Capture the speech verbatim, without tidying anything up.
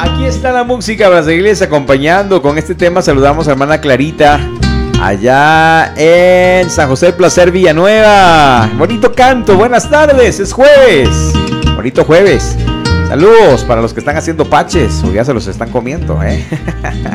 Aquí está la música para seguirles acompañando. Con este tema saludamos a hermana Clarita, allá en San José del Placer, Villanueva. Bonito canto, buenas tardes, es jueves. Bonito jueves. Saludos para los que están haciendo paches o ya se los están comiendo, ¿eh?